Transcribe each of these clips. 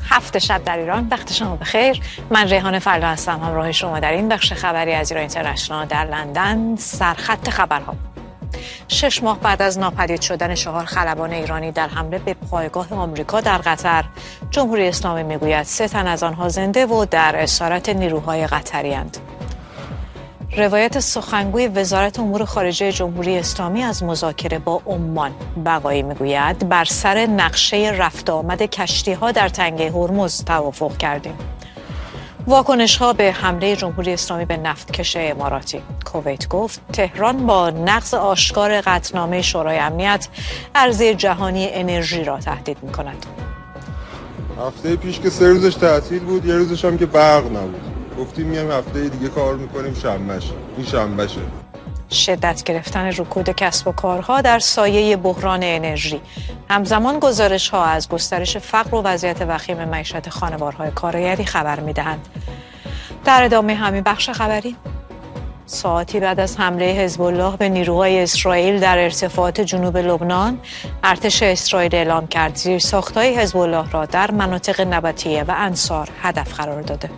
7 شب در ایران. وقت شما بخیر. من ریحانه فلا هستم، همراه شما در این بخش خبری از ایران اینترنشنال در لندن. سرخط خبرها: 6 ماه بعد از ناپدید شدن 4 خلبان ایرانی در حمله به پایگاه آمریکا در قطر، جمهوری اسلامی میگوید 3 تن از آنها زنده و در اسارت نیروهای قطری اند. روایت سخنگوی وزارت امور خارجه جمهوری اسلامی از مذاکره با عمان، بقایی میگوید بر سر نقشه رفت آمد کشتی‌ها در تنگه هرمز توافق کردیم. واکنش‌ها به حمله جمهوری اسلامی به نفتکش اماراتی. کویت گفت تهران با نقض آشکار قطعنامه شورای امنیت عرضه جهانی انرژی را تهدید می‌کند. هفته پیش که 3 روزش تعطیل بود، یه روزش هم که برق نبود. گفتیم میایم هفته دیگه کار میکنیم، شنبهشه. این شنبهشه. شدت گرفتن رکود کسب و کارها در سایه بحران انرژی. همزمان گزارش‌ها از گسترش فقر و وضعیت وخیم معیشت خانوارهای کارگری خبر می‌دهند. در ادامه همین بخش خبری، ساعتی بعد از حمله حزب الله به نیروهای اسرائیل در ارتفاعات جنوب لبنان، ارتش اسرائیل اعلام کرد زیرساخت‌های حزب الله را در مناطق نبطیه و انصار هدف قرار داده.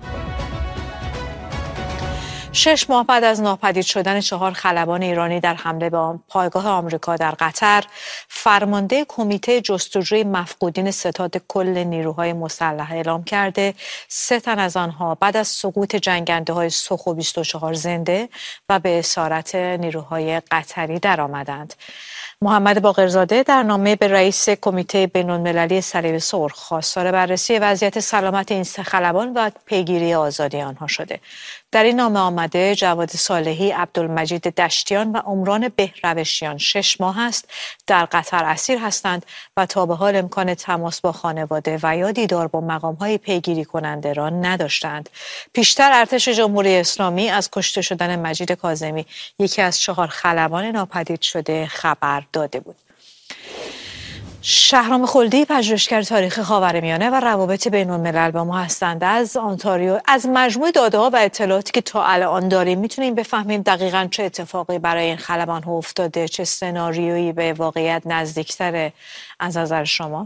6 ماه بعد از ناپدید شدن 4 خلبان ایرانی در حمله به پایگاه آمریکا در قطر، فرمانده کمیته جستجوی مفقودین ستاد کل نیروهای مسلح اعلام کرده 3 تن از آنها بعد از سقوط جنگنده‌های سوخو 24 زنده و به اسارت نیروهای قطری درآمدند. محمد باقرزاده در نامه به رئیس کمیته بین‌المللی صلیب سرخ خواستار بررسی وضعیت سلامت این 3 خلبان و پیگیری آزادی آنها شده. در این نامه آمده جواد صالحی، عبدالمجید دشتیان و عمران بهروشیان 6 ماه است در قطر اسیر هستند و تا به حال امکان تماس با خانواده و یا دیدار با مقام‌های پیگیری کننده را نداشتند. پیشتر ارتش جمهوری اسلامی از کشته شدن مجید کاظمی، یکی از 4 خلبان ناپدید شده، خبر داده بود. شهرام خلدی، پژوهشگر تاریخ خاورمیانه و روابط بین‌الملل با ما هستند از آنتاریو. از مجموع داده‌ها و اطلاعاتی که تا الان داریم میتونیم بفهمیم دقیقاً چه اتفاقی برای این خلبان‌ها افتاده، چه سناریویی به واقعیت نزدیک‌تره از نظر شما؟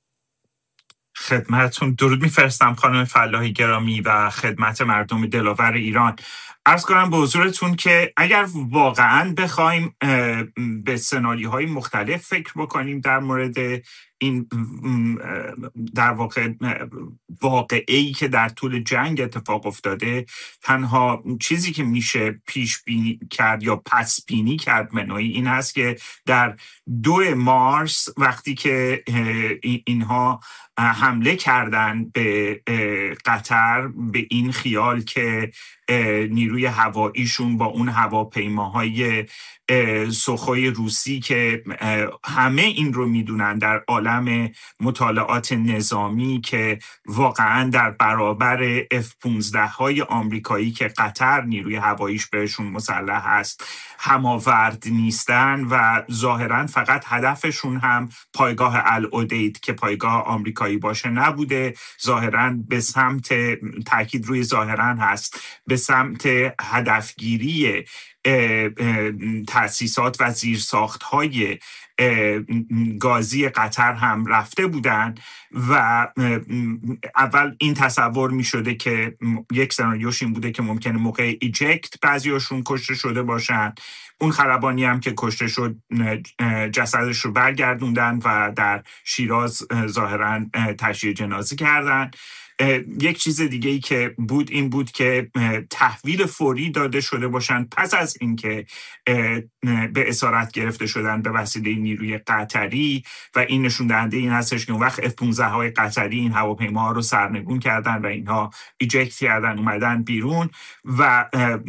خدمتتون درود میفرستم خانم فلاحی گرامی و خدمت مردم دلاور ایران. عرض کنم به حضورتون که اگر واقعاً بخوایم به سناریوهای مختلف فکر بکنیم در مورد این در واقع واقعه‌ای که در طول جنگ اتفاق افتاده، تنها چیزی که میشه پیش بینی کرد یا پس بینی کرد منوی این هست که در 2 مارس وقتی که اینها حمله کردن به قطر، به این خیال که نیروی هواییشون با اون هواپیماهای سوخوی روسی که همه این رو میدونن در عالم مطالعات نظامی که واقعا در برابر F-15 های آمریکایی که قطر نیروی هواییش بهشون مسلح هست هماورد نیستن و ظاهرا فقط هدفشون هم پایگاه العدید که پایگاه آمریکایی باشه نبوده، ظاهرا به سمت، تاکید روی ظاهرا هست، به سمت هدفگیری تأسیسات و زیرساخت‌های گازی قطر هم رفته بودن و اول این تصور می شده که یک سناریوش این بوده که ممکنه موقع ایجکت بعضیاشون کشته شده باشن. اون خلبانی هم که کشته شد جسدش رو برگردوندن و در شیراز ظاهراً تشییع جنازه کردن. یک چیز دیگه ای که بود این بود که تحویل فوری داده شده باشن پس از اینکه به اسارت گرفته شدن به وسیله نیروی قطری و این نشون دهنده این هستش که اون وقت F-15 های قطری این هواپیماها رو سرنگون کردن و اینها ایجکت کردن اومدن بیرون و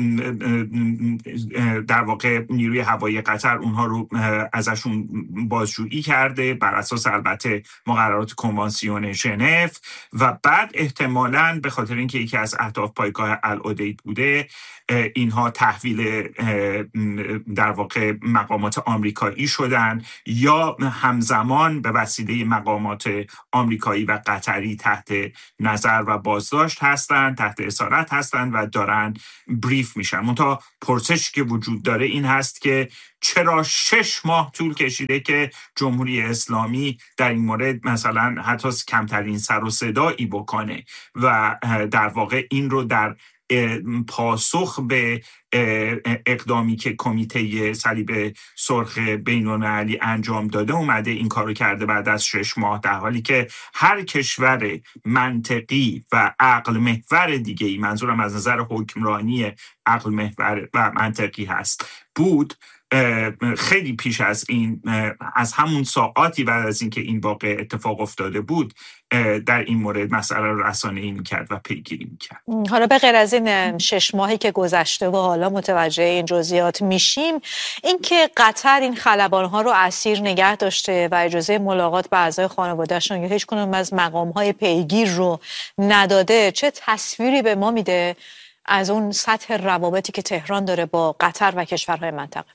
در واقع نیروی هوایی قطر اونها رو ازشون بازجویی کرده بر اساس البته مقررات کنوانسیون ژنو و بعد احتمالاً به خاطر اینکه یکی از اهداف پایگاه العدید بوده اینها تحویل در واقع مقامات آمریکایی شدن یا همزمان به وسیله مقامات آمریکایی و قطری تحت نظر و بازداشت هستند، تحت اسارت هستند و دارن بریف میشن. منتها پرسشی که وجود داره این هست که چرا 6 ماه طول کشیده که جمهوری اسلامی در این مورد مثلا حتی کمترین سر و صدایی بکنه و در واقع این رو در پاسخ به اقدامی که کمیته صلیب سرخ بین‌المللی انجام داده اومده این کارو کرده بعد از 6 ماه، در حالی که هر کشور منطقی و عقل محور دیگه‌ای، منظورم از نظر حکمرانی عقل محور و منطقی هست، بود خیلی پیش از این، از همون ساعاتی بعد از اینکه این واقعه اتفاق افتاده بود، در این مورد مسئله رو رسانه‌ای می‌کرد و پیگیری می‌کرد. حالا به غیر از این 6 ماهی که گذشته و حالا متوجه این جزئیات میشیم، اینکه قطر این خلبان‌ها رو اسیر نگه داشته و اجازه ملاقات با اعضای خانواده‌شون یا هیچ کدوم از مقام‌های پیگیر رو نداده، چه تصویری به ما میده از اون سطح روابطی که تهران داره با قطر و کشورهای منطقه؟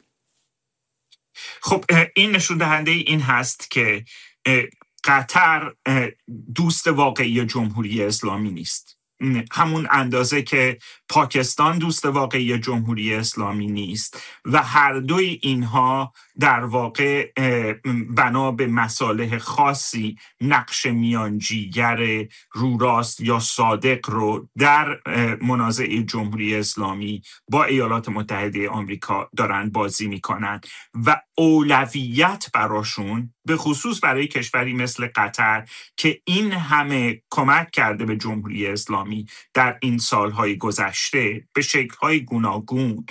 خب این نشون دهنده این هست که قطر دوست واقعی جمهوری اسلامی نیست، همون اندازه که پاکستان دوست واقعی جمهوری اسلامی نیست و هر دوی اینها در واقع بنا به مصالح خاصی نقش میانجیگر رو راست یا صادق رو در منازعه جمهوری اسلامی با ایالات متحده آمریکا دارن بازی میکنن و اولویت براشون، به خصوص برای کشوری مثل قطر که این همه کمک کرده به جمهوری اسلامی در این سالهای گذشته به شکل‌های گوناگون،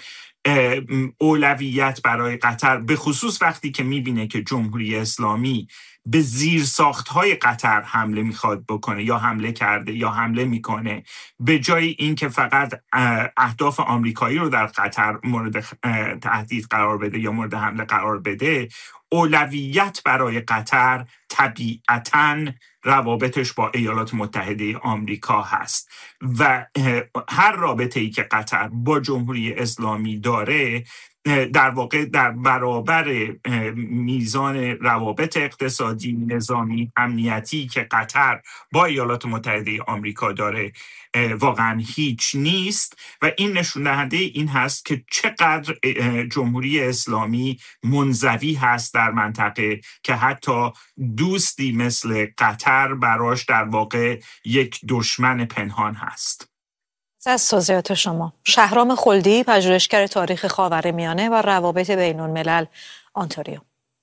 اولویت برای قطر، به خصوص وقتی که میبینه که جمهوری اسلامی به زیرساخت‌های قطر حمله میخواد بکنه یا حمله کرده یا حمله میکنه، به جای اینکه فقط اهداف آمریکایی رو در قطر مورد تهدید قرار بده یا مورد حمله قرار بده، اولویت برای قطر طبیعتاً روابطش با ایالات متحده آمریکا هست و هر رابطه‌ای که قطر با جمهوری اسلامی داره در واقع در برابر میزان روابط اقتصادی، نظامی، امنیتی که قطر با ایالات متحده آمریکا داره واقعا هیچ نیست و این نشون دهنده این هست که چقدر جمهوری اسلامی منزوی هست در منطقه که حتی دوستی مثل قطر براش در واقع یک دشمن پنهان هست. از توضیحات شما. شهرام خلدی، پژوهشگر تاریخ خاورمیانه و روابط بین‌الملل، آنتاریو.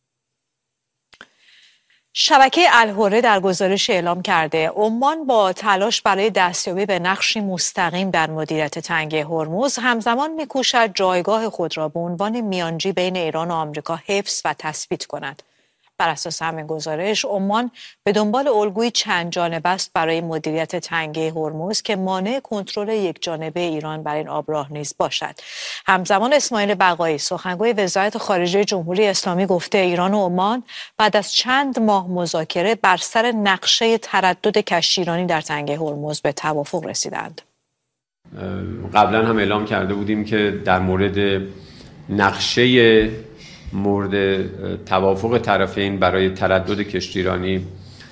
شبکه الحره در گزارش اعلام کرده عمان با تلاش برای دستیابی به نقشی مستقیم در مدیریت تنگه هرمز همزمان می‌کوشد جایگاه خود را به عنوان میانجی بین ایران و آمریکا حفظ و تثبیت کند. بر اساس همین گزارش عمان به دنبال الگویی چند جانبه است برای مدیریت تنگه هرمز که مانع کنترل یک جانبه ایران بر این آبراه نیز باشد. همزمان اسماعیل بقایی، سخنگوی وزارت خارجه جمهوری اسلامی، گفته ایران و عمان بعد از چند ماه مذاکره بر سر نقشه تردد کشتی ایرانی در تنگه هرمز به توافق رسیدند. قبلا هم اعلام کرده بودیم که در مورد نقشه مورد توافق طرفین برای تردد کشتی ایرانی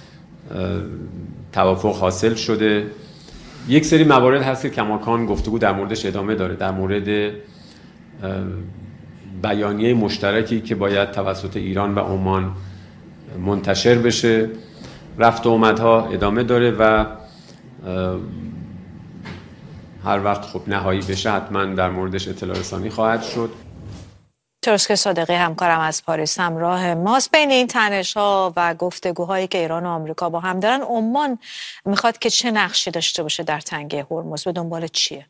توافق حاصل شده. یک سری موارد هست که کماکان گفتگو در موردش ادامه داره، در مورد بیانیه مشترکی که باید توسط ایران و عمان منتشر بشه. رفت و آمدها ادامه داره و هر وقت خب نهایی بشه حتما در موردش اطلاع رسانی خواهد شد. ترسک صادقی همکارم از پاریس همراه ماست. بین این تنش‌ها و گفتگوهایی که ایران و آمریکا با هم دارن، عمان میخواد که چه نقشی داشته باشه در تنگه هرمز؟ به دنبال چیه؟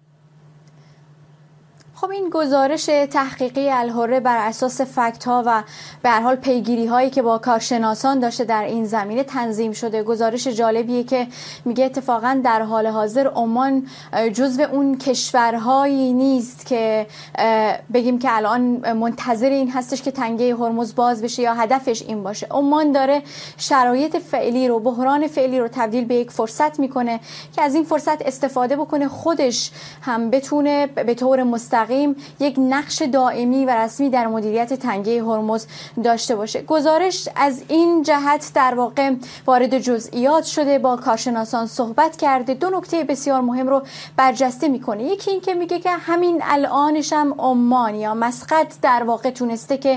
خب این گزارش تحقیقی الحره بر اساس فکت‌ها و به هر حال پیگیری‌هایی که با کارشناسان داشته در این زمینه تنظیم شده. گزارش جالبیه که میگه اتفاقاً در حال حاضر عمان جزو اون کشورهایی نیست که بگیم که الان منتظر این هستش که تنگه هرمز باز بشه یا هدفش این باشه. عمان داره شرایط فعلی رو، بحران فعلی رو تبدیل به یک فرصت میکنه که از این فرصت استفاده بکنه، خودش هم بتونه به طور مستقیم مستقیم یک نقش دائمی و رسمی در مدیریت تنگه هرمز داشته باشه. گزارش از این جهت در واقع وارد جزئیات شده، با کارشناسان صحبت کرده، دو نکته بسیار مهم رو برجسته میکنه. یکی این که میگه که همین الانش هم عمان یا مسقط در واقع تونسته که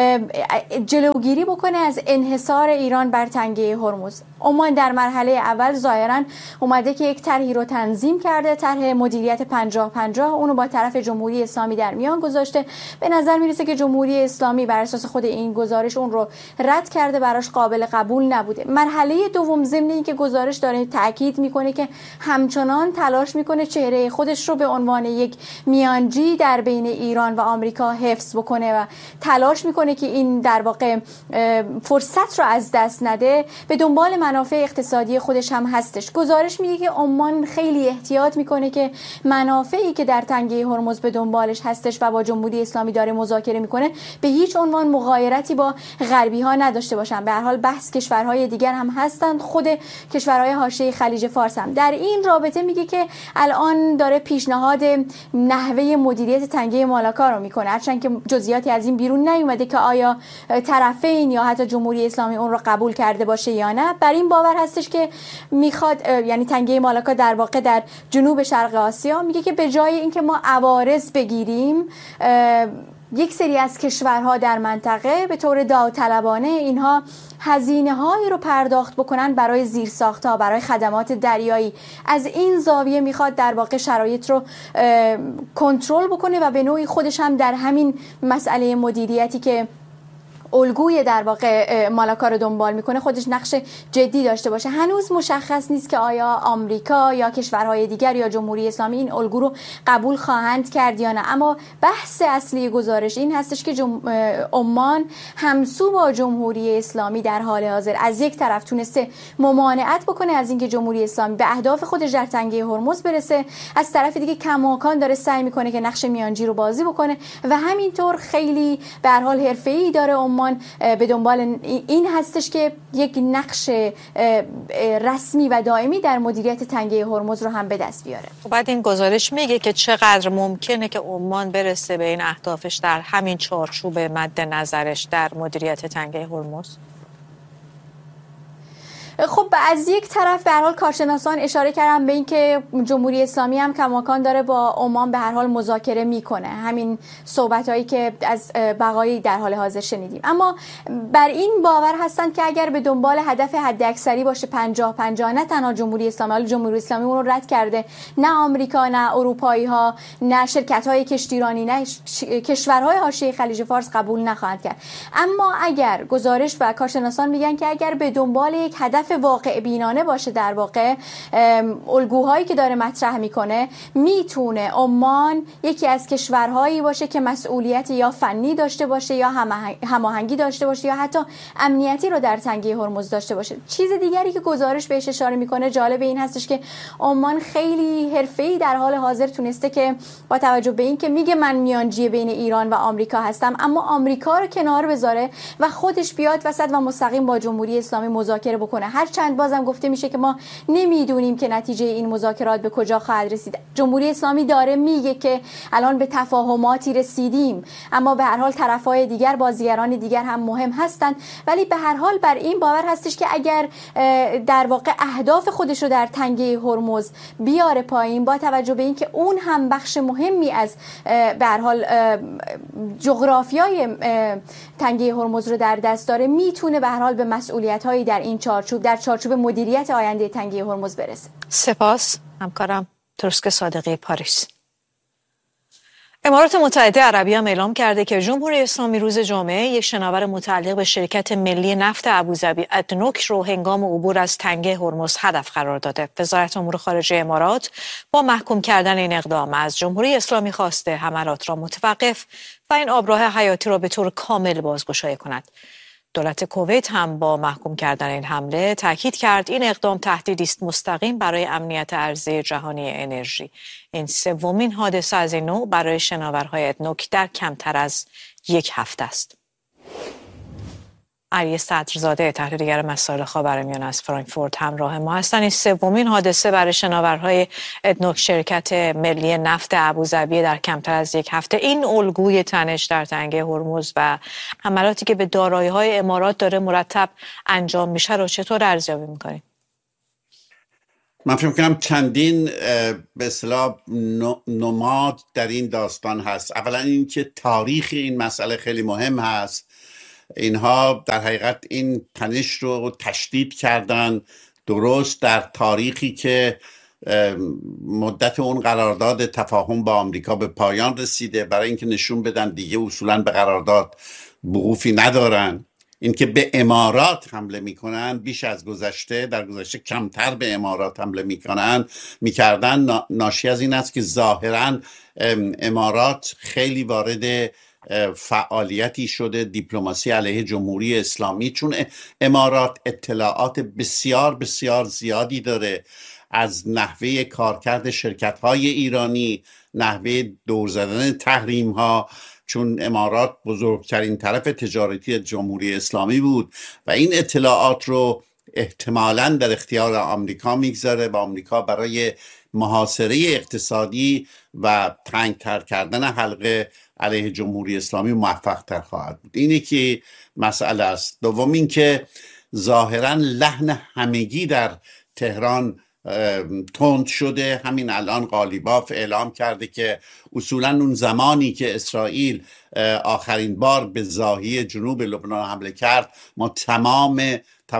جلوگیری بکنه از انحصار ایران بر تنگه هرمز. عمان در مرحله اول ظاهراً اومده که یک طرحی رو تنظیم کرده، طرح مدیریت 50-50، اونو با طرف جمهوری اسلامی در میان گذاشته. به نظر میرسه که جمهوری اسلامی بر اساس خود این گزارش اون رو رد کرده، براش قابل قبول نبوده. مرحله دوم ضمن این که گزارش داره تاکید میکنه که همچنان تلاش میکنه چهره خودش رو به عنوان یک میانجی در بین ایران و آمریکا حفظ بکنه و تلاش میکنه که این در واقع فرصت رو از دست نده، به دنبال منافع اقتصادی خودش هم هستش. گزارش میگه که عمان خیلی احتیاط میکنه که منافعی که در تنگه هرمز به دنبالش هستش و با جمهوری اسلامی داره مذاکره میکنه به هیچ عنوان مغایرتی با غربی ها نداشته باشن. به هر حال بحث کشورهای دیگر هم هستند، خود کشورهای حاشیه خلیج فارس هم. در این رابطه میگه که الان داره پیشنهاد نحوه مدیریت تنگه مالاکا رو میکنه، هرچند که جزئیاتی از این بیرون نیومده که آیا طرفین یا حتی جمهوری اسلامی اون رو قبول کرده باشه یا نه. بر این باور هستش که میخواد، یعنی تنگه مالاکا در واقع در جنوب شرق آسیا، میگه که به جای اینکه ما عوارض بگیریم، یک سری از کشورها در منطقه به طور داوطلبانه اینها هزینه‌هایی رو پرداخت بکنن برای زیرساخت‌ها، برای خدمات دریایی. از این زاویه میخواد در واقع شرایط رو کنترل بکنه و به نوعی خودش هم در همین مسئله مدیریتی که الگوی در واقع مالاکا رو دنبال میکنه خودش نقش جدی داشته باشه. هنوز مشخص نیست که آیا آمریکا یا کشورهای دیگر یا جمهوری اسلامی این الگو رو قبول خواهند کرد یا نه، اما بحث اصلی گزارش این هستش که عمان همسو با جمهوری اسلامی در حال حاضر از یک طرف تونسته ممانعت بکنه از اینکه جمهوری اسلامی به اهداف خودش در تنگه هرمز برسه، از طرف دیگه کماکان داره سعی میکنه که نقش میانجی رو بازی بکنه و همینطور خیلی به هر حال حرفه‌ای داره به دنبال این هستش که یک نقش رسمی و دائمی در مدیریت تنگه هرمز رو هم به دست بیاره. بعد این گزارش میگه که چقدر ممکنه که عمان برسه به این اهدافش در همین چارچوب مد نظرش در مدیریت تنگه هرمز؟ خب از یک طرف به هر حال کارشناسان اشاره کردن به این که جمهوری اسلامی هم کماکان داره با عمان به هر حال مذاکره میکنه، همین صحبتایی که از بقایی در حال حاضر شنیدیم. اما بر این باور هستند که اگر به دنبال هدف حداکثری باشه 50-50، نه تنها جمهوری اسلامی، حالا جمهوری اسلامی اون رو رد کرده، نه آمریکا، نه اروپایی ها، نه شرکت های کشتیرانی، نه کشورهای حاشیه خلیج فارس قبول نخواهند کرد. اما اگر گزارش و کارشناسان میگن که اگر به دنبال یک هدف واقع بینانه باشه، در واقع الگوهایی که داره مطرح میکنه، میتونه عمان یکی از کشورهایی باشه که مسئولیت یا فنی داشته باشه یا هماهنگی داشته باشه یا حتی امنیتی رو در تنگه هرمز داشته باشه. چیز دیگری که گزارش بهش اشاره میکنه جالب این هستش که عمان خیلی حرفه‌ای در حال حاضر تونسته که با توجه به این که میگه من میانجی بین ایران و آمریکا هستم، اما آمریکا رو کنار بذاره و خودش بیاد وسط و مستقیم با جمهوری اسلامی مذاکره بکنه. هرچند بازم گفته میشه که ما نمیدونیم که نتیجه این مذاکرات به کجا خواهد رسید. جمهوری اسلامی داره میگه که الان به تفاهماتی رسیدیم، اما به هر حال طرفای دیگر، بازیگران دیگر هم مهم هستند. ولی به هر حال بر این باور هستش که اگر در واقع اهداف خودش رو در تنگه هرمز بیاره پایین، با توجه به این که اون هم بخش مهمی از به هر حال جغرافیای تنگه هرمز رو در دست داره، میتونه به هر حال به مسئولیت‌هایی در این در چارچوب مدیریت آینده تنگه هرمز برسه. سپاس همکارم تروسک صادقی پاریس. امارات متحده عربی هم اعلام کرده که جمهوری اسلامی روز جمعه یک شناور متعلق به شرکت ملی نفت ابوظبی ادنوک رو هنگام عبور از تنگه هرمز هدف قرار داده. وزارت امور خارجه امارات با محکوم کردن این اقدام از جمهوری اسلامی خواسته حملات را متوقف و این آبراه حیاتی را به طور کامل بازگشایی کند. دولت کویت هم با محکوم کردن این حمله تاکید کرد این اقدام تهدیدی است مستقیم برای امنیت عرضه جهانی انرژی. این سومین حادثه از این نوع برای شناورهای ادنوک در کمتر از یک هفته است. علی صدرزاده تحلیلگر مسائل خاورمیانه از فرانکفورت همراه ما هستند. این سومین حادثه برای شناورهای ادنوک شرکت ملی نفت ابوظبی در کمتر از یک هفته. این الگوی تنش در تنگه هرمز و حملاتی که به دارایی‌های امارات داره مرتب انجام میشه رو چطور ارزیابی می‌کنید؟ من فکر می‌کنم چندین به اصطلاح نماد در این داستان هست. اولا اینکه تاریخ این مسئله خیلی مهم هست. اینها در حقیقت این تنش رو تشدید کردن درست در تاریخی که مدت اون قرارداد تفاهم با آمریکا به پایان رسیده، برای اینکه نشون بدن دیگه اصولا به قرارداد وقوفی ندارن. اینکه به امارات حمله میکنن بیش از گذشته، در گذشته کمتر به امارات حمله میکردن ناشی از این است که ظاهرا امارات خیلی وارد فعالیتی شده دیپلماسی علیه جمهوری اسلامی، چون امارات اطلاعات بسیار بسیار زیادی داره از نحوه کارکرد شرکت‌های ایرانی، نحوه دور زدن تحریم‌ها، چون امارات بزرگترین طرف تجارتی جمهوری اسلامی بود و این اطلاعات رو احتمالاً در اختیار آمریکا میگذاره و آمریکا برای محاصره اقتصادی و تنگتر کردن حلقه علیه جمهوری اسلامی موفق تر خواهد بود. اینه که مسئله است. دوم این که ظاهراً لحن همگی در تهران تند شده. همین الان قالیباف اعلام کرده که اصولاً اون زمانی که اسرائیل آخرین بار به ضاحی جنوب لبنان حمله کرد ما تمام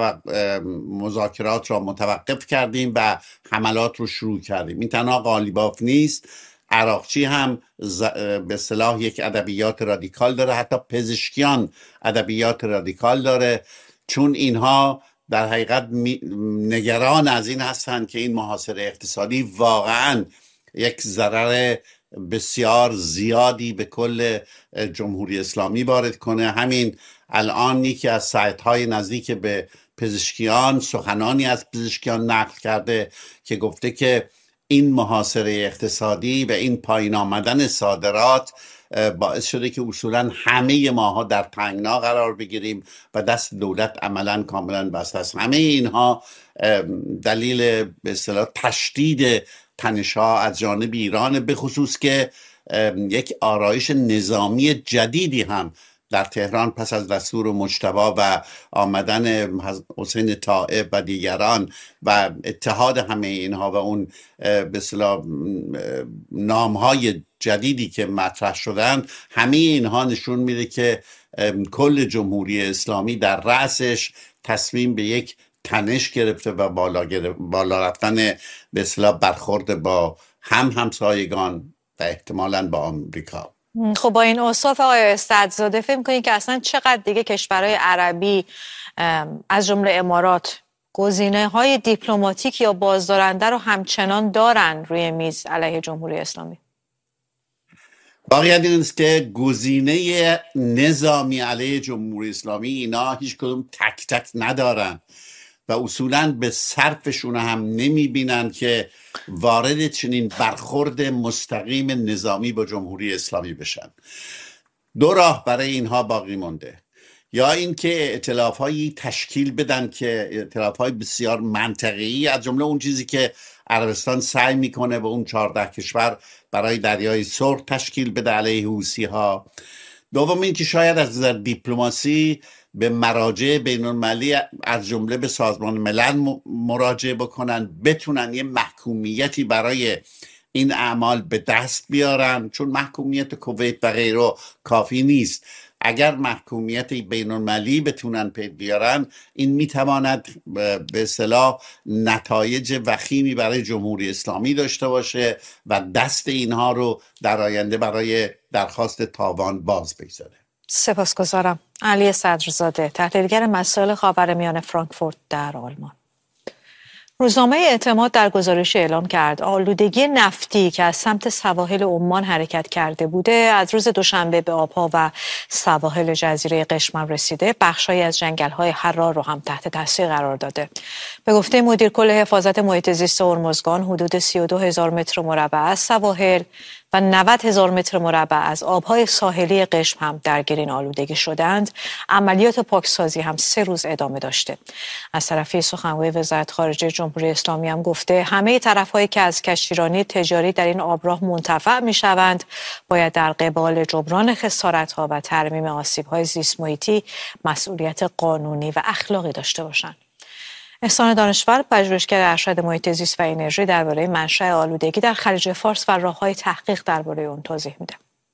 مذاکرات را متوقف کردیم و حملات رو شروع کردیم. این تنها قالیباف نیست، عراقچی هم به اصطلاح یک ادبیات رادیکال داره، حتی پزشکیان ادبیات رادیکال داره، چون اینها در حقیقت نگران از این هستند که این محاصره اقتصادی واقعا یک ضرر بسیار زیادی به کل جمهوری اسلامی وارد کنه. همین الان یکی از سایت‌های نزدیک به پزشکیان سخنانی از پزشکیان نقل کرده که گفته که این محاصره اقتصادی و این پایین آمدن صادرات باعث شده که اصولا همه ماها در تنگنا قرار بگیریم و دست دولت عملا کاملا بسته است. همه اینها دلیل به اصطلاح تشدید تنش‌ها از جانب ایران، به خصوص که یک آرایش نظامی جدیدی هم در تهران پس از دستور مجتبی و آمدن حسین طائب و دیگران و اتحاد همه اینها و اون به اصطلاح نامهای جدیدی که مطرح شدن، همه اینها نشون میده که کل جمهوری اسلامی در رأسش تصمیم به یک تنش گرفته و بالا رفتن به اصطلاح برخورد با همسایگان و احتمالاً با آمریکا. خب با این اوصاف آقای صدرزاده فکر می‌کنید که اصلا چقدر دیگه کشورهای عربی از جمله امارات گزینه‌های دیپلماتیک یا بازدارنده رو همچنان دارن روی میز علیه جمهوری اسلامی؟ واقعیت این است که گزینه نظامی علیه جمهوری اسلامی اینا هیچ کدوم تک تک ندارن و اصولاً به صرفشون هم نمیبینن که وارد چنین برخورد مستقیم نظامی با جمهوری اسلامی بشن. دو راه برای اینها باقی مونده، یا اینکه ائتلاف‌هایی تشکیل بدن که ائتلاف‌های بسیار منطقی، از جمله اون چیزی که عربستان سعی میکنه به اون 14 کشور برای دریای سرخ تشکیل بده علیه حوثی‌ها. دوم این که شاید از نظر دیپلماسی به مراجع بین‌المللی از جمله به سازمان ملل مراجعه بکنن، بتونن یه محکومیتی برای این اعمال به دست بیارن، چون محکومیت کویت و غیره کافی نیست. اگر محکومیت بین‌المللی بتونن پید بیارن، این میتواند به اصطلاح نتایج وخیمی برای جمهوری اسلامی داشته باشه و دست اینها رو در آینده برای درخواست تاوان باز بگذاره. سپاسگزارم. علی صدرزاده تحلیلگر مسائل خاورمیانه فرانکفورت در آلمان. روزنامه اعتماد در گزارش اعلام کرد آلودگی نفتی که از سمت سواحل عمان حرکت کرده بوده از روز دوشنبه به آبها و سواحل جزیره قشم رسیده. بخشایی از جنگل‌های حرار رو هم تحت تاثیر قرار داده. به گفته مدیر کل حفاظت محیط زیست هرمزگان حدود 32,000 متر مربع از سواحل و 90,000 متر مربع از آبهای ساحلی قشم هم درگیر این آلودگی شدند. عملیات پاکسازی هم 3 روز ادامه داشته. از طرفی سخنگوی وزارت خارجه جمهوری اسلامی هم گفته همه طرف‌هایی که از کشتیرانی تجاری در این آبراه منتفع می‌شوند باید در قبال جبران خسارت‌ها و ترمیم آسیب‌های زیست محیطی مسئولیت قانونی و اخلاقی داشته باشند. احسان دانشور، پژوهشگر ارشد محیط زیست و انرژی، درباره منشأ آلودگی در خلیج فارس و راه‌های تحقیق درباره اون توضیح میده.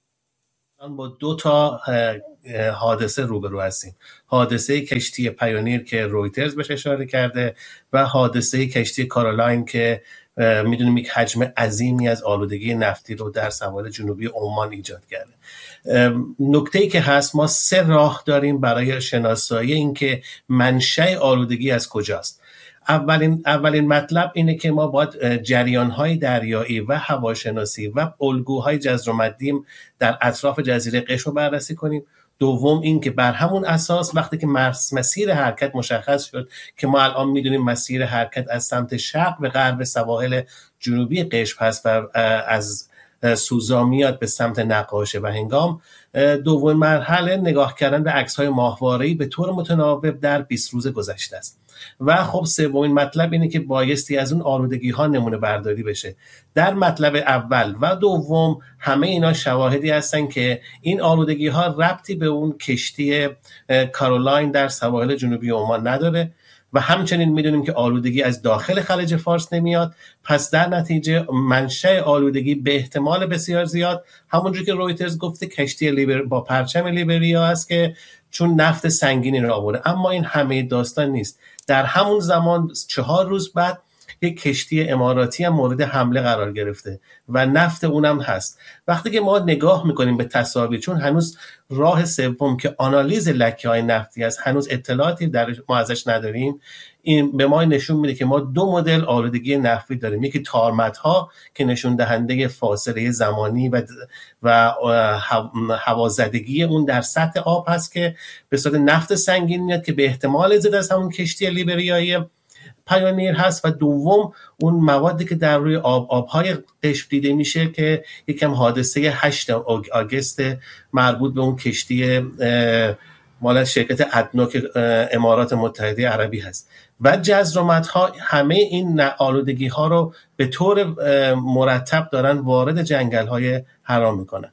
با 2 تا حادثه روبرو هستیم. حادثه کشتی پیونیر که رویترز بهش اشاره کرده و حادثه کشتی کارولاین که میدونیم یک حجم عظیمی از آلودگی نفتی رو در سواحل جنوبی عمان ایجاد کرده. نکته‌ای که هست، ما 3 راه داریم برای شناسایی این که منشأ آلودگی از کجاست. اولین مطلب اینه که ما باید جریان‌های دریایی و هواشناسی و الگوهای جزر و مدیم در اطراف جزیره قشم رو بررسی کنیم. دوم این که بر همون اساس وقتی که مسیر حرکت مشخص شد که ما الان میدونیم مسیر حرکت از سمت شرق به غرب سواحل جنوبی قشم هست و از سوزا میاد به سمت نقاشه و هنگام، دومین مرحله نگاه کردن به عکس‌های ماهواره‌ای به طور متناوب در 20 روز گذشته است. و خب سومین مطلب اینه که بایستی از اون آلودگی ها نمونه برداری بشه. در مطلب اول و دوم همه اینا شواهدی هستن که این آلودگی ها ربطی به اون کشتی کارولاین در سواحل جنوبی عمان نداره و همچنین میدونیم که آلودگی از داخل خلیج فارس نمیاد. پس در نتیجه منشأ آلودگی به احتمال بسیار زیاد همونجور که رویترز گفته کشتی با پرچم لیبریا است که چون نفت سنگینی رو آورده. اما این همه داستان نیست. در همون زمان 4 روز بعد یک کشتی اماراتی هم مورد حمله قرار گرفته و نفت اونم هست. وقتی که ما نگاه میکنیم به تصاویر، چون هنوز راه سوم که آنالیز لکه‌های نفتی است هنوز اطلاعاتی ما ازش نداریم، این به ما نشون میده که ما 2 مدل آلودگی نفتی داریم. یکی تارمت‌ها که نشون دهنده فاصله زمانی و هوازدگی اون در سطح آب هست که به صورت نفت سنگین میاد که به احتمال زیاد از همون کشتی لیبریایی پیونیر هست و دوم اون موادی که در روی آبهای قشم دیده میشه که یکم حادثه 8 آگوست مربوط به اون کشتی مال شرکت ادنوک امارات متحده عربی هست و جزرومت‌ها. همه این آلودگی ها رو به طور مرتب دارن وارد جنگل‌های حرام میکنن.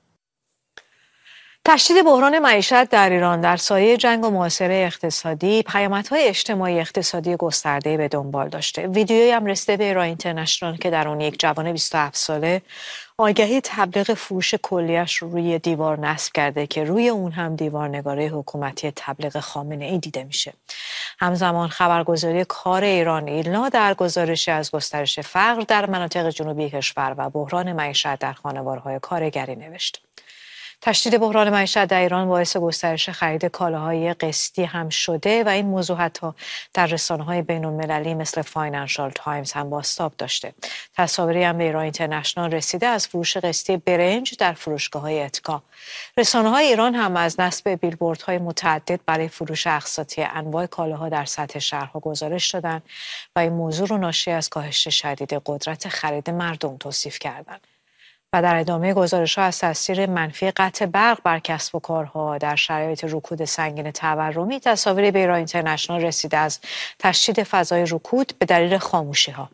تشدید بحران معیشت در ایران در سایه جنگ و محاصره اقتصادی پیامدهای اجتماعی اقتصادی گسترده‌ای به دنبال داشته. ویدیویی هم رسیده به ایران اینترنشنال که در اون یک جوان 27 ساله آگهی تبلیغ فروش کلیه‌اش روی دیوار نصب کرده که روی اون هم دیوارنگاری حکومتی تبلیغ خامنه‌ای دیده میشه. همزمان خبرگزاری کار ایران ایلنا در گزارشی از گسترش فقر در مناطق جنوبی کشور و بحران معیشت در خانوارهای کارگری نوشت. تشدید بحران معیشت در ایران باعث گسترش خرید کالاهای قسطی هم شده و این موضوع حتی در رسانه‌های بین‌المللی مثل فاینانشال تایمز هم بازتاب داشته. تصاویری هم به ایران اینترنشنال رسیده از فروش قسطی برنج در فروشگاه‌های اتکا. رسانه‌های ایران هم از نصب بیلبوردهای متعدد برای فروش اقساطی انواع کالاها در سطح شهرها گزارش دادند و این موضوع رو ناشی از کاهش شدید قدرت خرید مردم توصیف کردند. و در ادامه گزارش‌ها از تاثیر منفی قطع برق بر کسب و کارها در شرایط رکود سنگین تورمی، تصاویری به ایران اینترنشنال رسیده از تشدید فضای رکود به دلیل خاموشی‌ها.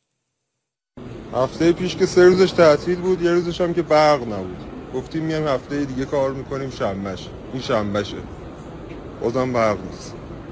هفته پیش که 3 روزش تعطیل بود، 1 روزش هم که برق نبود. گفتیم میایم هفته دیگه کار میکنیم شنبهشه. این شنبهشه. بازم برق نیست.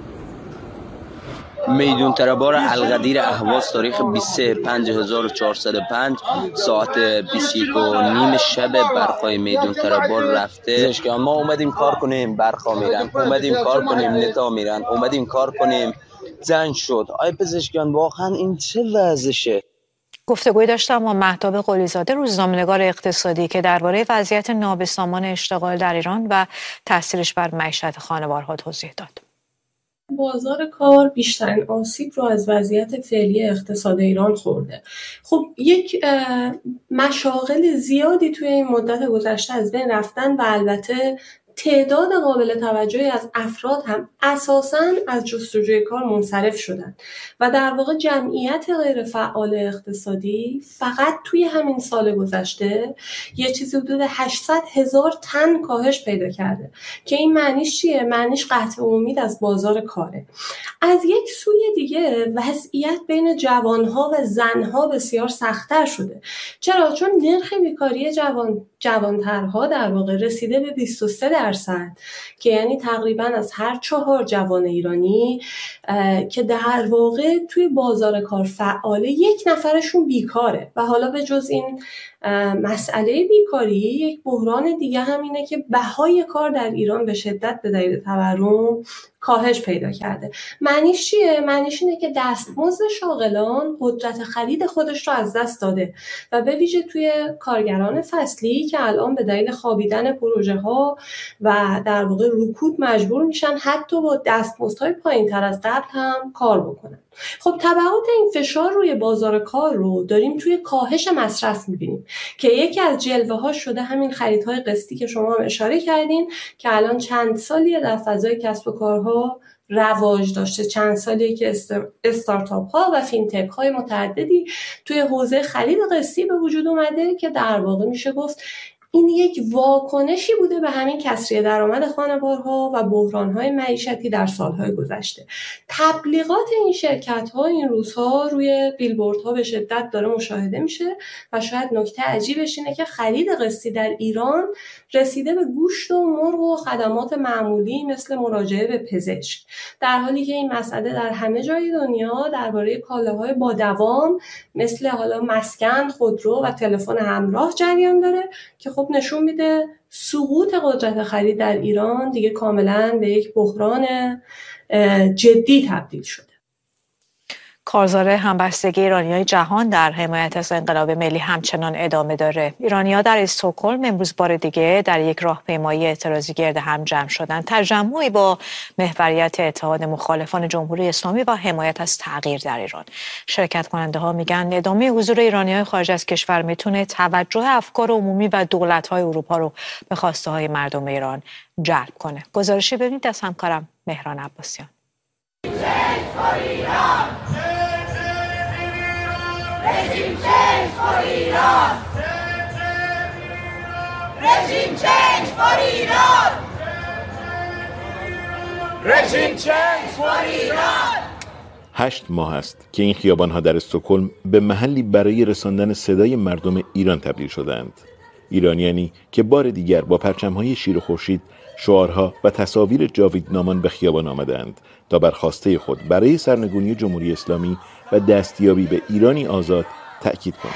میدون تربار القدیر اهواز تاریخ 23/5405 ساعت 21:30 شب برقای میدون تربار رفته. ما اومدیم کار کنیم برقا میرن، اومدیم کار کنیم نتا میرن، اومدیم کار کنیم زنگ شد. آی پزشکیان واقعا این چه وضعشه؟ گفتگوی داشتم با مهتاب قلیزاده، روزنامه‌نگار اقتصادی، که درباره وضعیت نابسامان اشتغال در ایران و تاثیرش بر معیشت خانوارها توضیح داد. بازار کار بیشترین آسیب رو از وضعیت فعلی اقتصاد ایران خورده. خب یک مشاغل زیادی توی این مدت گذشته از بین رفتن و البته تعداد قابل توجهی از افراد هم اساساً از جستجوی کار منصرف شدن و در واقع جمعیت غیر فعال اقتصادی فقط توی همین سال گذشته یه چیزی حدود 800,000 تن کاهش پیدا کرده که این معنیش چیه؟ معنیش قطع امید از بازار کاره. از یک سوی دیگه وضعیت بین جوانها و زنها بسیار سخت‌تر شده. چرا؟ چون نرخ بیکاری جوانترها در واقع رسیده به 23% که یعنی تقریبا از هر 4 جوان ایرانی که در واقع توی بازار کار فعاله 1 نفرشون بیکاره. و حالا به جز این مسئله بیکاری یک بحران دیگه هم اینه که بهای کار در ایران به شدت به دلیل تورم کاهش پیدا کرده. معنیش چیه؟ معنیش اینه که دستمزد شاغلان قدرت خرید خودش رو از دست داده و به ویژه توی کارگران فصلی که الان به دلیل خوابیدن پروژه ها و در واقع رکود مجبور میشن حتی با دستمزدهای پایین‌تر از قبل هم کار بکنن. خب تبعات این فشار روی بازار کار رو داریم توی کاهش مصرف میبینیم که یکی از جلوه ها شده همین خریدهای قسطی که شما هم اشاره کردین که الان چند سالیه در فضای کسب و کارها رواج داشته، چند سالیه که استارتاپ ها و فینتک های متعددی توی حوزه خرید قسطی به وجود اومده که در واقع میشه گفت این یک واکنشی بوده به همین کسری درآمد خانوارها و بحران‌های معیشتی در سالهای گذشته. تبلیغات این شرکت‌ها این روزها روی بیلبوردها به شدت داره مشاهده میشه و شاید نکته عجیبش اینه که خرید قسطی در ایران رسیده به گوشت و مرغ و خدمات معمولی مثل مراجعه به پزشک، در حالی که این مسئله در همه جای دنیا درباره کالاهای با دوام مثل حالا مسکن، خودرو و تلفن همراه جریان داره که خب نشون میده سقوط قدرت خرید در ایران دیگه کاملا به یک بحران جدی تبدیل شده. کارزار همبستگی ایرانیای جهان در حمایت از انقلاب ملی همچنان ادامه داره. ایرانی‌ها در استکهلم امروز بار دیگه در یک راهپیمایی اعتراضی گرد هم جمع شدند. تجمعی با محوریت اتحاد مخالفان جمهوری اسلامی و حمایت از تغییر در ایران. شرکت کننده ها میگن ادامه حضور ایرانی‌های خارج از کشور میتونه توجه افکار عمومی و دولت‌های اروپا رو به خواسته‌های مردم ایران جلب کنه. گزارشی ببینید از همکارم مهران عباسیان. Regime change for Iran! Regime change for Iran! Regime change for Iran! 8 ماه است که این خیابان‌ها در استکهلم به محلی برای رساندن صدای مردم ایران تبدیل شدند. ایرانیانی که بار دیگر با پرچم‌های شیر و خورشید، شعارها و تصاویر جاویدنامان به خیابان آمدند تا بر خواسته خود برای سرنگونی جمهوری اسلامی و دستیابی به ایرانی آزاد تأکید کنند.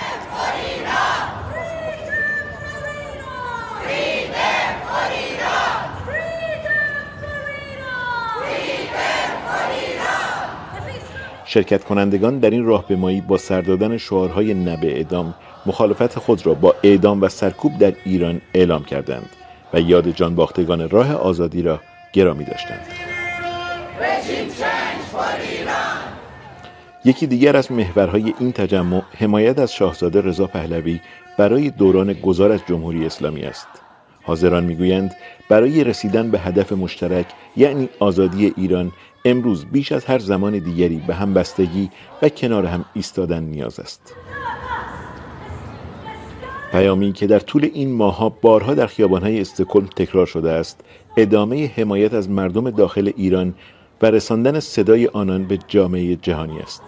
شرکت کنندگان در این راهپیمایی با سر دادن شعارهای نه به اعدام مخالفت خود را با اعدام و سرکوب در ایران اعلام کردند و یاد جانباختگان راه آزادی را گرامی داشتند. یکی دیگر از محورهای این تجمع حمایت از شاهزاده رضا پهلوی برای دوران گذار از جمهوری اسلامی است. حاضران میگویند برای رسیدن به هدف مشترک یعنی آزادی ایران امروز بیش از هر زمان دیگری به همبستگی و کنار هم ایستادن نیاز است. پیامی که در طول این ماه‌ها بارها در خیابان‌های استکهلم تکرار شده است، ادامه حمایت از مردم داخل ایران و رساندن صدای آنان به جامعه جهانی است.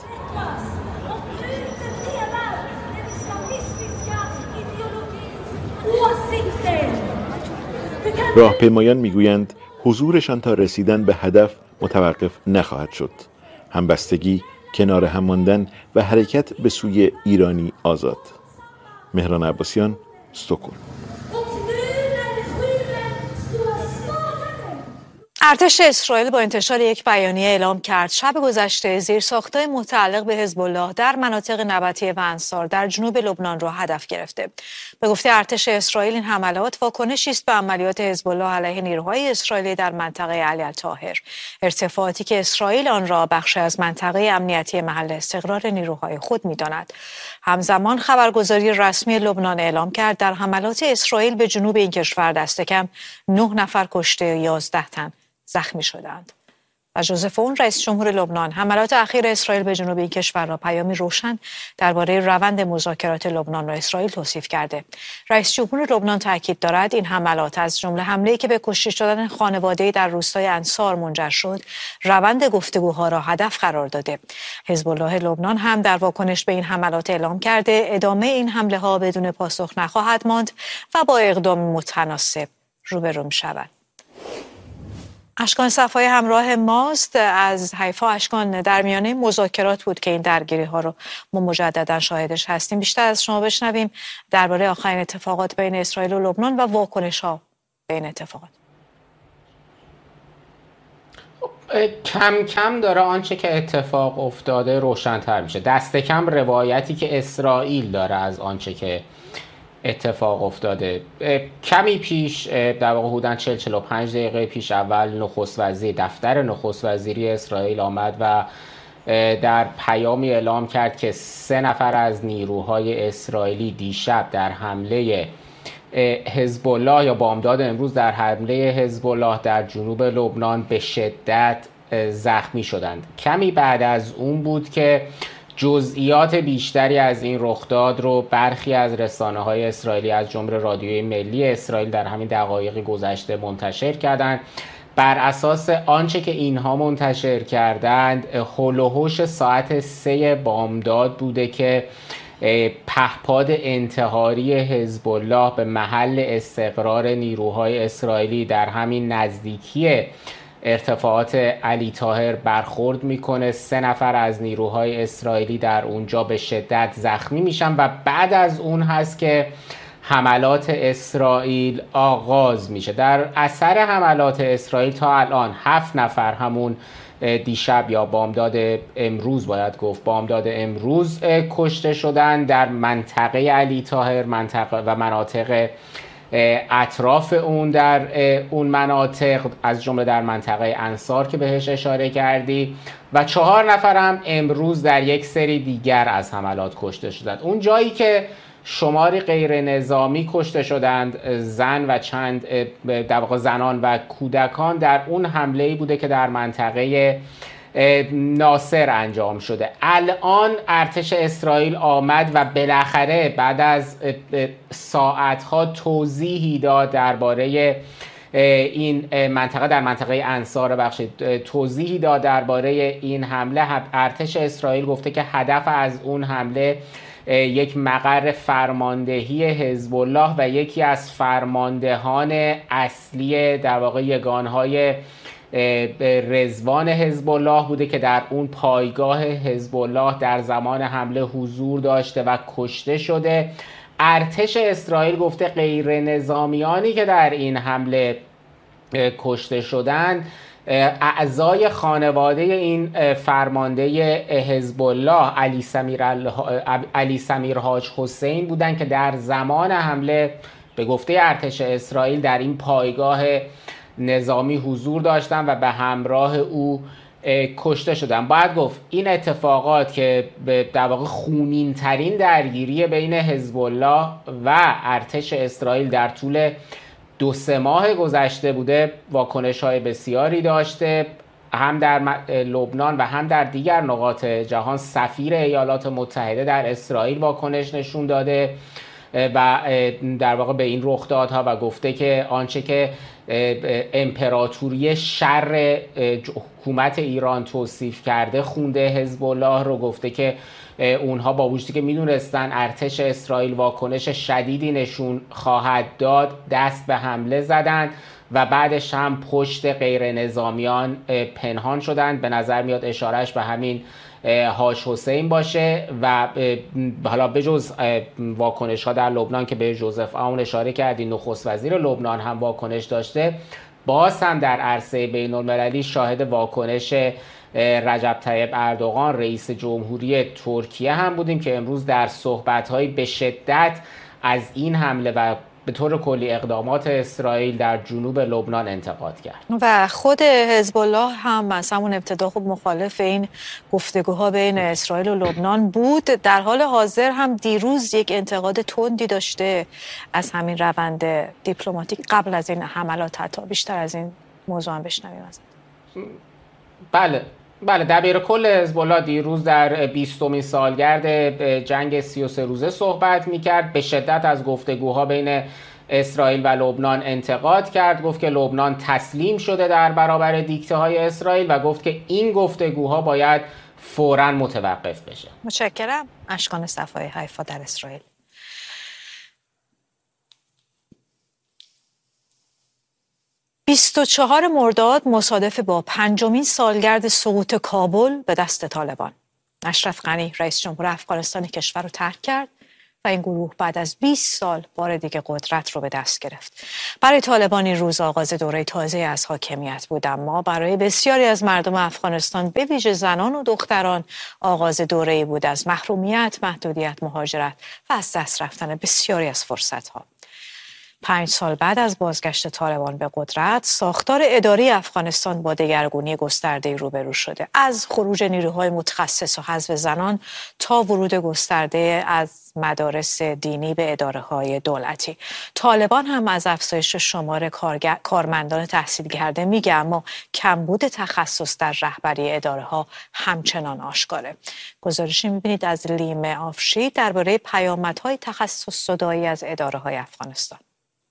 راهپیمایان میگویند حضورشان تا رسیدن به هدف متوقف نخواهد شد. همبستگی، کنار هم ماندن و حرکت به سوی ایرانی آزاد. مهران عباسیان، استکهلم. ارتش اسرائیل با انتشار یک بیانیه اعلام کرد شب گذشته زیرساخت‌های متعلق به حزب الله در مناطق نبطیه و انصار در جنوب لبنان را هدف گرفته. به گفته ارتش اسرائیل این حملات واکنشی است به عملیات حزب الله علیه نیروهای اسرائیلی در منطقه علی الطاهر، ارتفاعاتی که اسرائیل آن را بخشی از منطقه امنیتی محل استقرار نیروهای خود می‌داند. همزمان خبرگزاری رسمی لبنان اعلام کرد در حملات اسرائیل به جنوب این کشور دست کم 9 نفر کشته و 11 تن زخمی شدند. و ژوزف اون رئیس جمهور لبنان حملات اخیر اسرائیل به جنوب این کشور را پیامی روشن درباره روند مذاکرات لبنان و اسرائیل توصیف کرده. رئیس جمهور لبنان تاکید دارد این حملات از جمله حمله‌ای که به کشته شدن خانواده‌ای در روستای انصار منجر شد، روند گفتگوها را هدف قرار داده. حزب الله لبنان هم در واکنش به این حملات اعلام کرده ادامه این حمله‌ها بدون پاسخ نخواهد ماند و با اقدام متناسب روبرو می‌شود. اشکان صفای همراه ماست از حیفا. اشکان، در میانه مذاکرات بود که این درگیری ها رو ما مجددا شاهدش هستیم. بیشتر از شما بشنویم درباره آخرین اتفاقات بین اسرائیل و لبنان و واکنش ها به این اتفاقات. کم کم داره آنچه که اتفاق افتاده روشن‌تر میشه. دست کم روایتی که اسرائیل داره از آنچه که اتفاق افتاده. کمی پیش، در واقع حدوداً 40-45 دقیقه پیش، اول دفتر نخست وزیری اسرائیل آمد و در پیامی اعلام کرد که 3 نفر از نیروهای اسرائیلی دیشب در حمله حزب الله یا بامداد امروز در حمله حزب الله در جنوب لبنان به شدت زخمی شدند. کمی بعد از اون بود که جزئیات بیشتری از این رخداد رو برخی از رسانه‌های اسرائیلی از جمله رادیوی ملی اسرائیل در همین دقایق گذشته منتشر کردند. بر اساس آنچه که اینها منتشر کردند، هول و هوش ساعت 3 بامداد بوده که پهپاد انتحاری حزب الله به محل استقرار نیروهای اسرائیلی در همین نزدیکی ارتفاعات علی طاهر برخورد میکنه. 3 نفر از نیروهای اسرائیلی در اونجا به شدت زخمی میشن و بعد از اون هست که حملات اسرائیل آغاز میشه. در اثر حملات اسرائیل تا الان 7 نفر، همون دیشب یا بامداد امروز باید گفت، بامداد امروز کشته شدن در منطقه علی طاهر و مناطق اطراف اون. در اون مناطق از جمله در منطقه انصار که بهش اشاره کردی، و 4 نفر هم امروز در یک سری دیگر از حملات کشته شدند. اون جایی که شماری غیر نظامی کشته شدند، زن و چند در واقع زنان و کودکان، در اون حمله‌ای بوده که در منطقه ناصر انجام شده. الان ارتش اسرائیل آمد و بالاخره بعد از ساعتها توضیحی داد درباره این منطقه، در منطقه انصار توضیحی داد درباره این حمله. ارتش اسرائیل گفته که هدف از اون حمله یک مقر فرماندهی حزب الله و یکی از فرماندهان اصلی در واقع یگانهای رضوان حزب الله بوده که در اون پایگاه حزب الله در زمان حمله حضور داشته و کشته شده. ارتش اسرائیل گفته غیر نظامیانی که در این حمله کشته شدند اعضای خانواده این فرمانده حزب الله علی سمیر حاج حسین بودند که در زمان حمله به گفته ارتش اسرائیل در این پایگاه نظامی حضور داشتن و به همراه او کشته شدن. باید گفت این اتفاقات که در واقع خونین ترین درگیری بین حزب الله و ارتش اسرائیل در طول 2-3 ماه گذشته بوده، واکنش‌های بسیاری داشته، هم در لبنان و هم در دیگر نقاط جهان. سفیر ایالات متحده در اسرائیل واکنش نشون داده و در واقع به این رخدادها و گفته که آنچه که امپراتوری شر حکومت ایران توصیف کرده خونده حزب الله رو. گفته که اونها با وجودی که میدونستن ارتش اسرائیل واکنش شدیدی نشون خواهد داد، دست به حمله زدند و بعدش هم پشت غیر نظامیان پنهان شدند. به نظر میاد اشارهش به همین حاج حسین باشه. و حالا بجز واکنش ها در لبنان که به ژوزف اون اشاره کردی، نخست وزیر لبنان هم واکنش داشته، باز هم در عرصه بین‌المللی شاهد واکنش رجب طیب اردوغان رئیس جمهوری ترکیه هم بودیم که امروز در صحبت‌های به شدت از این حمله و به طور کلی اقدامات اسرائیل در جنوب لبنان انتقاد کرد. و خود حزب الله هم از همون ابتدا خوب مخالف این گفتگوها بین اسرائیل و لبنان بود. در حال حاضر هم دیروز یک انتقاد تندی داشته از همین روند دیپلماتیک قبل از این حملات. حتی بیشتر از این موضوع هم بشنویم ازت. بله دبیر کل حزب الله دیروز در 20مین سالگرد جنگ 33 روزه صحبت می‌کرد. به شدت از گفتگوها بین اسرائیل و لبنان انتقاد کرد. گفت که لبنان تسلیم شده در برابر دیکته‌های اسرائیل و گفت که این گفتگوها باید فوراً متوقف بشه. متشکرم. اشکان صفای حیفا در اسرائیل. 24 مرداد مصادف با 5مین سالگرد سقوط کابل به دست طالبان. اشرف غنی رئیس جمهور افغانستان کشور رو ترک کرد و این گروه بعد از 20 سال بار دیگه قدرت رو به دست گرفت. برای طالبان این روز آغاز دوره تازه از حاکمیت بود، اما برای بسیاری از مردم افغانستان به ویژه زنان و دختران آغاز دوره‌ای بود از محرومیت، محدودیت، مهاجرت و از دست رفتن بسیاری از فرصت‌ها. 5 سال بعد از بازگشت طالبان به قدرت، ساختار اداری افغانستان با دگرگونی گسترده‌ای روبرو شده. از خروج نیروهای متخصص و حذف زنان تا ورود گسترده از مدارس دینی به اداره‌های دولتی. طالبان هم از افزایش شمار کارمندان تحصیل کرده میگه، اما کمبود تخصص در رهبری اداره‌ها همچنان آشکاره. گزارشی می‌بینید از لیم آفشی درباره پیامدهای تخصص زدایی از اداره‌های افغانستان.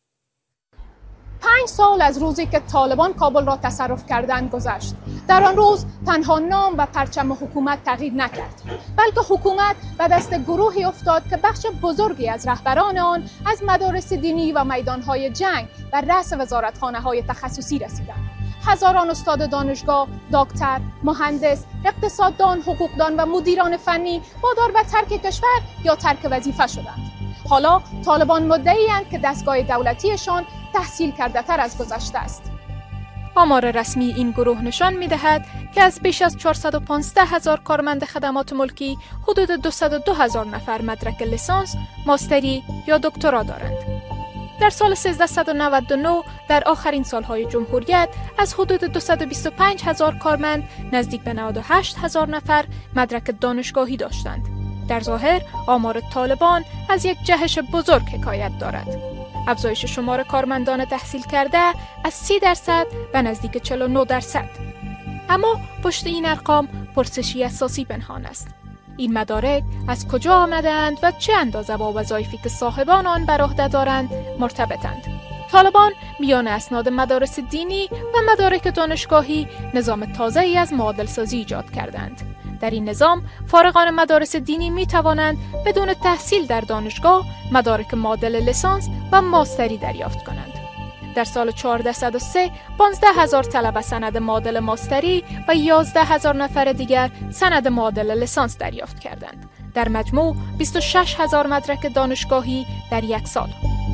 5 سال از روزی که طالبان کابل را تصرف کردند گذشت. در آن روز تنها نام و پرچم حکومت تغییر نکرد، بلکه حکومت به دست گروهی افتاد که بخش بزرگی از رهبران آن از مدارس دینی و میدانهای جنگ و رأس وزارتخانه‌های تخصصی رسیدند. هزاران استاد دانشگاه، دکتر، مهندس، اقتصاددان، حقوقدان و مدیران فنی وادار به ترک کشور یا ترک وظیفه شدند. حالا طالبان مدعی‌اند که دستگاه دولتیشان تحصیل کرده تر از گذشته است. آمار رسمی این گروه نشان می‌دهد که از بیش از 415,000 کارمند خدمات ملکی حدود 202,000 نفر مدرک لیسانس، ماستری یا دکترا دارند. در سال 1399 در آخرین سالهای جمهوریت از حدود 225,000 کارمند نزدیک به 98,000 نفر مدرک دانشگاهی داشتند. در ظاهر آمار طالبان از یک جهش بزرگ حکایت دارد. افزایش شمار کارمندان تحصیل کرده از 30% به نزدیک 49%. اما پشت این ارقام پرسشی اساسی پنهان است. این مدارک از کجا آمدند و چه اندازه با وظایفی که صاحبان آن بر عهده دارند مرتبطند؟ طالبان میان اسناد مدارس دینی و مدارک دانشگاهی نظام تازه‌ای از معادل سازی ایجاد کردند. در این نظام فارغان مدارس دینی می توانند بدون تحصیل در دانشگاه مدارک معادل لیسانس و ماستری دریافت کنند. در سال 1403 15,000 طلبه سند معادل ماستری و 11,000 نفر دیگر سند معادل لیسانس دریافت کردند. در مجموع 26,000 مدرک دانشگاهی در یک سال.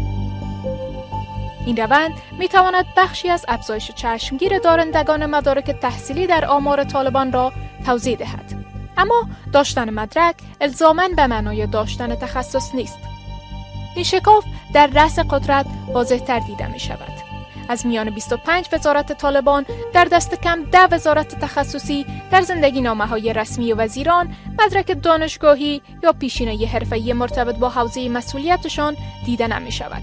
این روند می تواند بخشی از افزایش چشمگیر دارندگان مدارک تحصیلی در آمار طالبان را توضیح دهد. اما داشتن مدرک الزاماً به معنای داشتن تخصص نیست. این شکاف در رأس قدرت واضح‌تر دیده می شود. از میان 25 وزارت طالبان در دست کم 10 وزارت تخصصی در زندگی نامه‌های رسمی وزیران مدرک دانشگاهی یا پیشینه حرفه‌ای مرتبط با حوزه مسئولیتشان دیده نمی شود.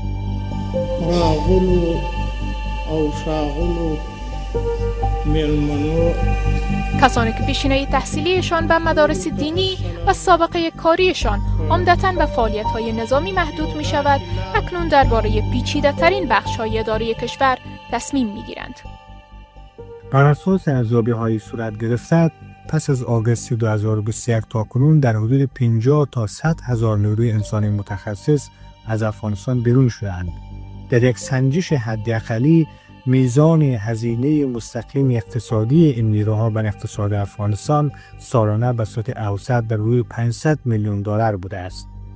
راغلو او شاغلو ملمنو کسانی که پیشینه تحصیلیشان به مدارس دینی و سابقه کاریشان عمدتاً به فعالیت‌های نظامی محدود می‌شود، اکنون درباره پیچیده‌ترین بخش‌های اداری کشور تصمیم می‌گیرند. بر اساس ارزیابی‌های صورت گرفته پس از آگوست 2021 تاکنون در حدود 50 تا 100 هزار نیروی انسانی متخصص از افغانستان بیرون شدند. در یک سنجش حداقلی میزان هزینه مستقیم اقتصادی این نیروها بر اقتصاد افغانستان سالانه به صورت اوسط در حدود $500 میلیون بوده است.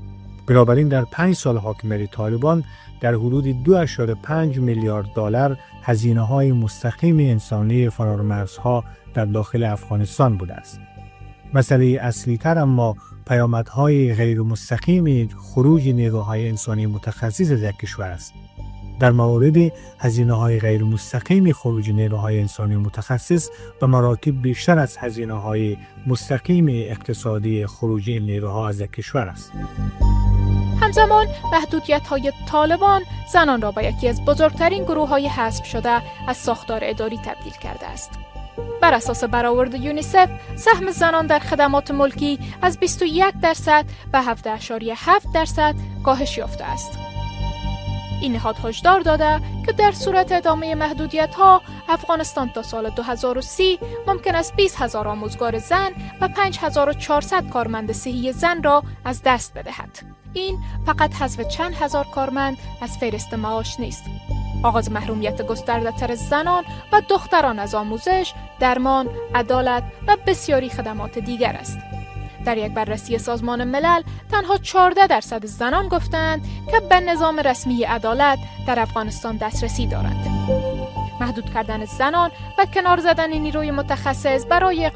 بنابراین در 5 سال حاکمیت طالبان در حدود 2.5 میلیارد دلار هزینه‌های مستقیم انسانی فرارمرزها در داخل افغانستان بوده است. مسئله اصلی تر اما پیامدهای غیر مستقیم خروج نیروهای انسانی متخصص از یک کشور است. در مورد هزینه‌های غیر مستقیم خروج نیروهای انسانی متخصص به مراتب بیشتر از هزینه‌های مستقیم اقتصادی خروج این نیروها از یک کشور است. همزمان محدودیت‌های طالبان زنان را به یکی از بزرگترین گروه‌های حذف شده از ساختار اداری تبدیل کرده است. بر اساس برآورد یونیسف، سهم زنان در خدمات ملکی از 21% به 7.7% کاهش یافته است. این نهاد هشدار داده که در صورت ادامه محدودیت‌ها، افغانستان تا سال 2030 ممکن است 20,000 آموزگار زن و 5,400 کارمند صحی زن را از دست بدهد. این فقط حذف چند هزار کارمند از فهرست معاش نیست. آغاز محرومیت گسترده‌تر زنان و دختران از آموزش، درمان، عدالت و بسیاری خدمات دیگر است. در یک بررسی سازمان ملل تنها 14% زنان گفتند که به نظام رسمی عدالت در افغانستان دسترسی دارند. محدود کردن زنان و کنار زدن نیروی متخصص برای